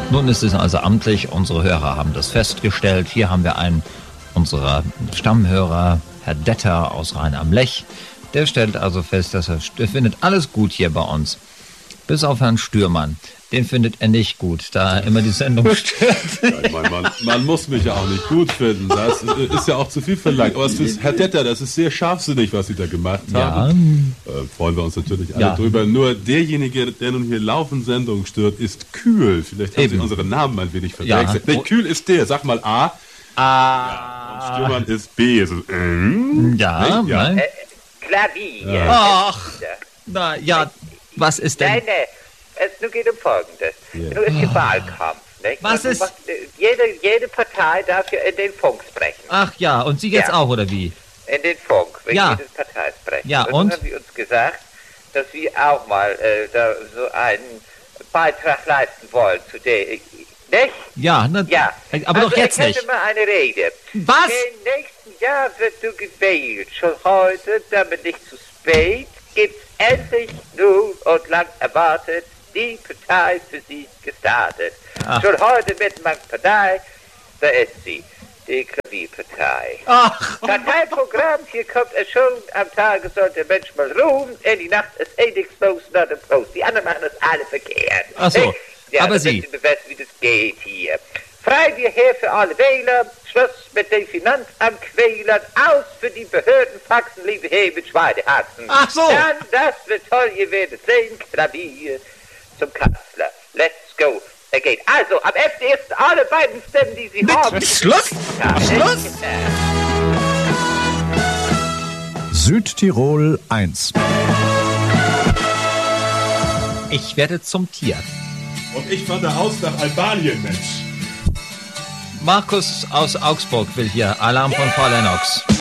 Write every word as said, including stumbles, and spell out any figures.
Nun ist es also amtlich, unsere Hörer haben das festgestellt. Hier haben wir einen unserer Stammhörer, Herr Detter aus Rhein am Lech. Der stellt also fest, dass er, er findet alles gut hier bei uns. Bis auf Herrn Stürmann. Den findet er nicht gut, da er immer die Sendung stört. Ja, ich meine, man, man muss mich ja auch nicht gut finden. Das ist ja auch zu viel verlangt. Aber es ist, Herr Detter, das ist sehr scharfsinnig, was Sie da gemacht haben. Ja. Äh, freuen wir uns natürlich alle ja. drüber. Nur derjenige, der nun hier laufend Sendungen stört, ist Kühl. Vielleicht haben Eben. Sie unseren Namen ein wenig verwechselt. Ja. Nee, Kühl ist der. Sag mal A. A. Ja, und Stürmann ist B. Also, ähm, ja, nee? ja. Nein. Äh, Klavier. Ja. Ach, na ja, was ist denn? Nein, nein. Es nur geht um Folgendes. Yeah. Nur ist der Wahlkampf. Nicht? Was ist? Macht, jede, jede Partei darf ja in den Funk sprechen. Ach ja, und Sie jetzt ja. auch, oder wie? In den Funk, wenn ja. jede Partei sprechen. Ja, und? und? Dann haben wir uns gesagt, dass wir auch mal äh, da so einen Beitrag leisten wollen zu der... Nicht? Ja, na, ja. aber also doch jetzt ich nicht. Ich hätte mal eine Rede. Was? Im nächsten Jahr wird du gewählt. Schon heute, damit nicht zu spät, gibt's endlich nun und lang erwartet die Partei für Sie gestartet. Ach. Schon heute mit meiner Partei, da ist sie, die Klavierpartei. Ach. Parteiprogramm, hier kommt es schon, am Tage soll der Mensch mal ruhen, in die Nacht ist eh nichts los, not im Prost. Die anderen machen das alle verkehrt. Ach so, ja, aber Sie... Sie wissen, wie das geht hier. Frei wir her für alle Wähler, Schluss mit den Finanzamtquälern, aus für die Behördenfaxen, liebe Herr mit Schweinehaxen. Ach so. Dann, das wird toll, ihr werdet sehen, Klavier zum Kanzler. Let's go. Er geht. Also, am elften ersten alle beiden Stimmen, die Sie mit haben. Schluss! Ja, Schluss! Südtirol eins. Ich werde zum Tier. Und ich von der Haus nach Albanien, Mensch. Markus aus Augsburg will hier Alarm von Frau Lennox.